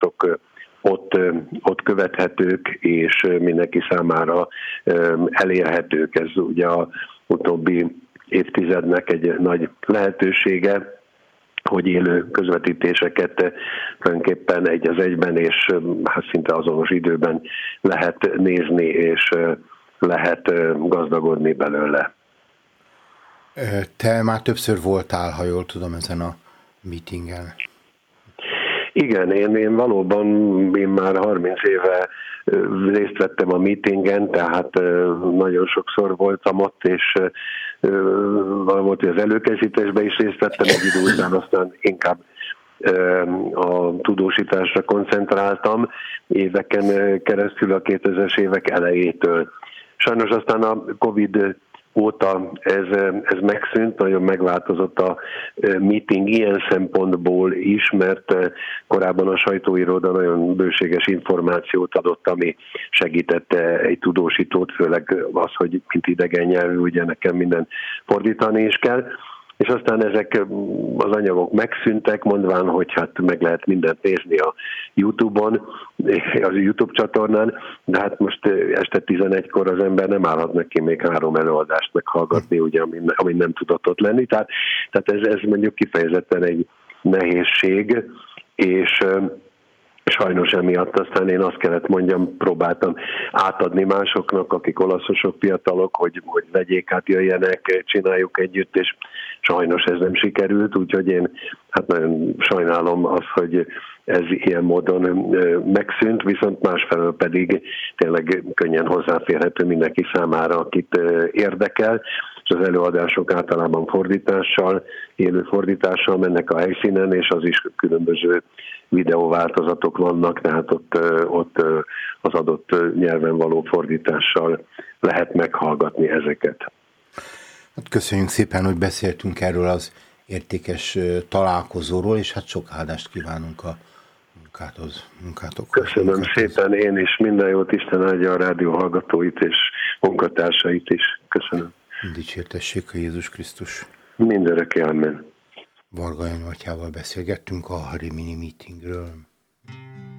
előadások ott követhetők, és mindenki számára elérhetők. Ez ugye a utóbbi évtizednek egy nagy lehetősége, hogy élő közvetítéseket tulajdonképpen egy az egyben és hát szinte azonos időben lehet nézni, és lehet gazdagodni belőle. Te már többször voltál, ha jól tudom, ezen a meetingen. Igen, én valóban már 30 éve részt vettem a meetingen, tehát nagyon sokszor voltam ott, és volt, hogy az előkészítésben is részt vettem egy idő után, aztán inkább a tudósításra koncentráltam éveken keresztül, a 2000-es évek elejétől. Sajnos aztán a Covid óta ez megszűnt, nagyon megváltozott a meeting ilyen szempontból is, mert korábban a sajtóiroda nagyon bőséges információt adott, ami segítette egy tudósítót, főleg az, hogy mint idegen nyelvű, ugye nekem minden fordítani is kell. És aztán ezek az anyagok megszűntek, mondván, hogy hát meg lehet mindent nézni a YouTube-on, az YouTube csatornán, de hát most este 11-kor az ember nem állhat neki még 3 előadást meghallgatni, ugye, ami nem tudott ott lenni. Tehát ez mondjuk kifejezetten egy nehézség, és sajnos emiatt aztán én azt kellett mondjam, próbáltam átadni másoknak, akik olaszosok, fiatalok, hogy vegyék át, jöjjenek, csináljuk együtt, és sajnos ez nem sikerült, úgyhogy én hát nagyon sajnálom azt, hogy ez ilyen módon megszűnt, viszont másfelől pedig tényleg könnyen hozzáférhető mindenki számára, akit érdekel, és az előadások általában fordítással, élő fordítással mennek a helyszínen, és az is különböző videóváltozatok vannak, tehát ott az adott nyelven való fordítással lehet meghallgatni ezeket. Hát köszönjük szépen, hogy beszéltünk erről az értékes találkozóról, és hát sok áldást kívánunk a munkátokhoz. Köszönöm szépen, én is minden jót, Isten áldja a rádió hallgatóit és munkatársait is. Köszönöm. Dicsértessék a Jézus Krisztus. Mindörökké, amen. Varga Jan atyával beszélgettünk a Rimini meetingről.